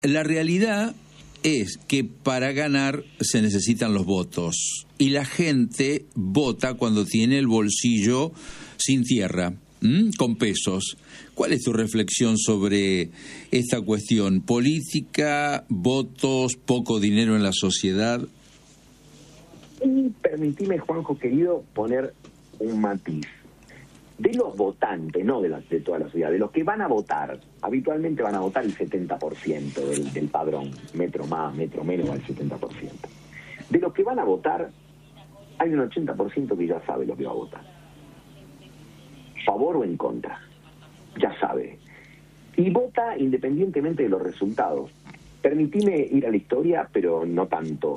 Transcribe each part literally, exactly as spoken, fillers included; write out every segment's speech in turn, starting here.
La realidad es que para ganar se necesitan los votos y la gente vota cuando tiene el bolsillo sin tierra, ¿m? Con pesos. ¿Cuál es tu reflexión sobre esta cuestión? ¿Política, votos, poco dinero en la sociedad? Y permitime, Juanjo querido, poner un matiz. De los votantes, no de, la, de toda la sociedad, de los que van a votar, habitualmente van a votar el setenta por ciento del, del padrón, metro más, metro menos, al setenta por ciento. De los que van a votar, hay un ochenta por ciento que ya sabe lo que va a votar. Favor o en contra, ya sabe. Y vota independientemente de los resultados. Permitime ir a la historia, pero no tanto.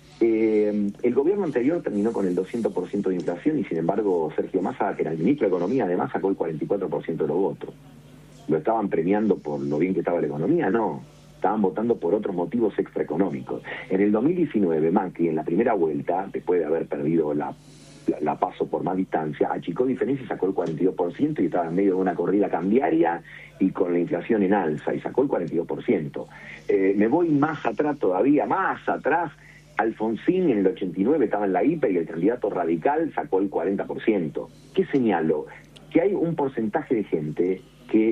Eh, el gobierno anterior terminó con el doscientos por ciento de inflación y sin embargo Sergio Massa, que era el ministro de Economía, además sacó el cuarenta y cuatro por ciento de los votos. ¿Lo estaban premiando por lo bien que estaba la economía? No, estaban votando por otros motivos extraeconómicos. En el dos mil diecinueve, Macri, en la primera vuelta, después de haber perdido la, la, la paso por más distancia, achicó diferencia y sacó el cuarenta y dos por ciento y estaba en medio de una corrida cambiaria y con la inflación en alza y sacó el cuarenta y dos por ciento. Eh, me voy más atrás todavía, más atrás. Alfonsín en el ochenta y nueve estaba en la I P A y el candidato radical sacó el cuarenta por ciento. ¿Qué señalo? Que hay un porcentaje de gente que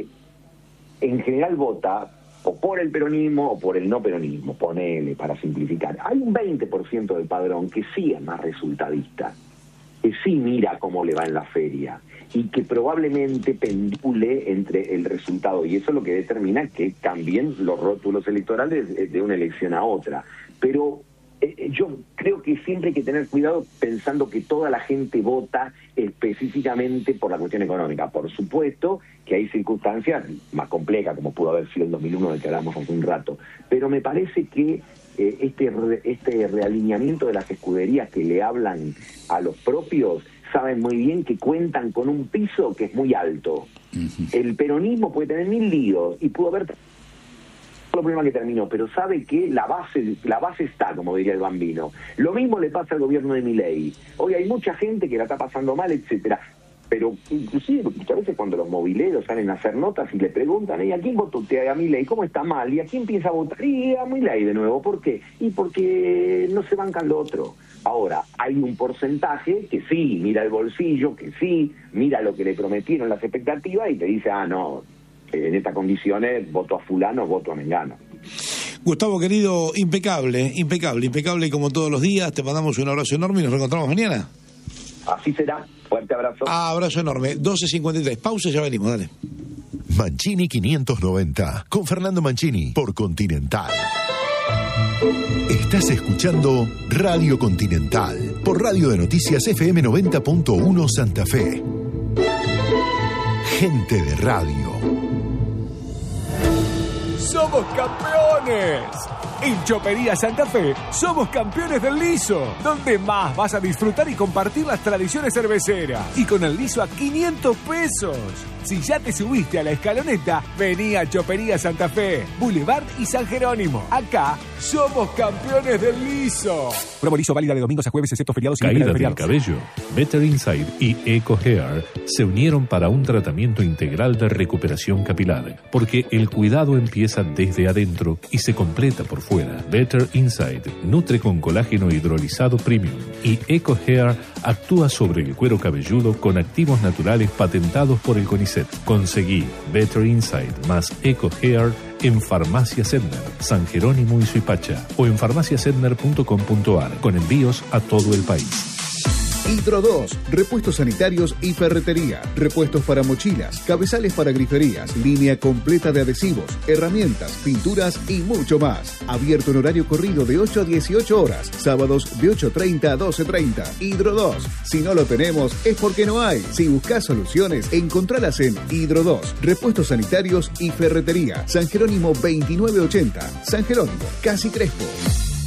en general vota o por el peronismo o por el no peronismo, ponele para simplificar. Hay un veinte por ciento del padrón que sí es más resultadista, que sí mira cómo le va en la feria y que probablemente pendule entre el resultado, y eso es lo que determina que cambien los rótulos electorales de una elección a otra. Pero Eh, yo creo que siempre hay que tener cuidado pensando que toda la gente vota específicamente por la cuestión económica. Por supuesto que hay circunstancias más complejas, como pudo haber sido el dos mil uno del que hablamos hace un rato, pero me parece que eh, este, re, este realineamiento de las escuderías que le hablan a los propios saben muy bien que cuentan con un piso que es muy alto. Uh-huh. El peronismo puede tener mil líos y pudo haber el problema que terminó, pero sabe que la base la base está, como diría el Bambino. Lo mismo le pasa al gobierno de Milei. Hoy hay mucha gente que la está pasando mal, etcétera. Pero inclusive muchas veces cuando los mobileros salen a hacer notas y le preguntan, ¿y a quién votó usted? A Milei, ¿cómo está mal? ¿Y a quién piensa votar? Y a Milei de nuevo. ¿Por qué? Y porque no se bancan lo otro. Ahora, hay un porcentaje que sí mira el bolsillo, que sí mira lo que le prometieron, las expectativas, y te dice, ah, no, en estas condiciones voto a fulano, voto a mengano. Gustavo, querido, impecable, impecable, impecable como todos los días. Te mandamos un abrazo enorme y nos reencontramos mañana. Así será. Fuerte abrazo. Ah, abrazo enorme. doce cincuenta y tres. Pausa, ya venimos, dale. Mancini quinientos noventa, con Fernando Mancini, por Continental. Estás escuchando Radio Continental, por Radio de Noticias F M noventa punto uno Santa Fe. Gente de radio. ¡Somos campeones! En Chopería Santa Fe somos campeones del liso, donde más vas a disfrutar y compartir las tradiciones cerveceras. Y con el liso a quinientos pesos. Si ya te subiste a la escaloneta, vení a Chopería Santa Fe, Boulevard y San Jerónimo. Acá somos campeones del liso. Promo liso válida de domingos a jueves, excepto feriados y caída del cabello. Better Inside y Eco Hair se unieron para un tratamiento integral de recuperación capilar, porque el cuidado empieza desde adentro y se completa por fuera. Better Inside nutre con colágeno hidrolizado premium y Eco Hair actúa sobre el cuero cabelludo con activos naturales patentados por el CONICET. Conseguí Better Inside más Eco Hair en Farmacia Sedner, San Jerónimo y Suipacha, o en farmacia sedner punto com punto a r, con envíos a todo el país. Hidro dos, repuestos sanitarios y ferretería, repuestos para mochilas, cabezales para griferías, línea completa de adhesivos, herramientas, pinturas y mucho más. Abierto en horario corrido de ocho a dieciocho horas, sábados de ocho treinta a doce treinta. Hidro dos, si no lo tenemos es porque no hay. Si buscas soluciones, encontralas en Hidro dos, repuestos sanitarios y ferretería, San Jerónimo veintinueve ochenta, San Jerónimo, Casi Crespo.